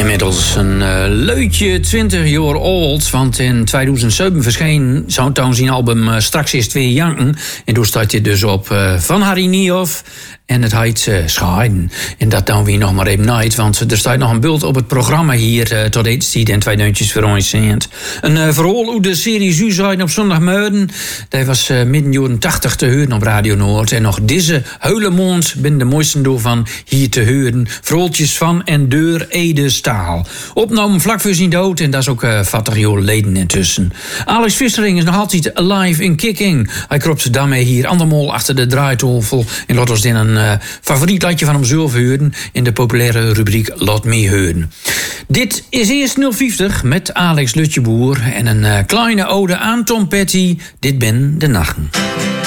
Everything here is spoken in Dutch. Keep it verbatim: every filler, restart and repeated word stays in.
Inmiddels een uh, leutje twintig jaar oud, want in tweeduizend zeven verscheen zo'n toon zijn album uh, Straks is het weer janken. En toen staat je dus op uh, van Harry Niehoff. En het heet uh, Scheiden. En dat doen we nog maar even nooit, want er staat nog een bult op het programma hier uh, tot eetstijd en twee deuntjes voor ons. Een uh, verhaal hoe de serie Zuzaiden op zondagmorgen. Dat was uh, midden jaren tachtig te horen op Radio Noord. En nog deze heulemond ben de mooiste door van hier te horen. Verhaaltjes van en deur Ede Staal. Opname vlak voor zijn dood en dat is ook uh, vattig jaar leden intussen. Alex Vissering is nog altijd alive in kicking. Hij kropt daarmee hier andermol achter de draaitafel en laat ons in een Uh, favoriet liedje van hem zelf horen in de populaire rubriek Laat Me Horen. Dit is eerst nul vijftig met Alex Lutjeboer en een uh, kleine ode aan Tom Petty. Dit ben de nachten.